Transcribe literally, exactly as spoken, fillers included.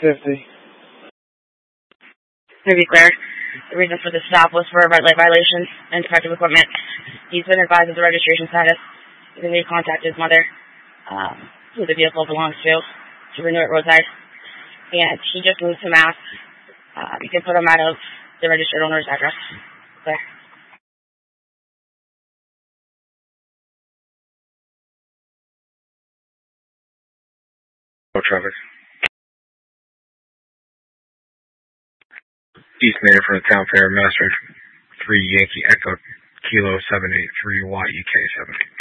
fifty. To be clear, the reason for the stop was for red light violations and defective equipment. He's been advised of the registration status. He's going to contact his mother, um, who the vehicle belongs to, to renew it roadside. And he just moved to Mass. Uh, you can put him out of the registered owner's address. There. No traffic. East Main in front of Town Fair, Master three Yankee Echo, Kilo seven eight three Y E K seven.